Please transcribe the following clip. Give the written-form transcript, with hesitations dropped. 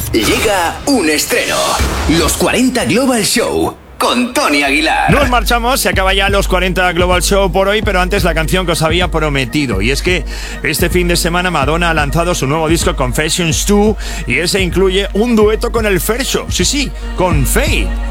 Llega un estreno. Los 40 Global Show con Tony Aguilar. Nos marchamos, se acaba ya los 40 Global Show por hoy, pero antes la canción que os había prometido. Y es que este fin de semana Madonna ha lanzado su nuevo disco Confessions 2 y ese incluye un dueto con el Fercho. Sí, con Faith.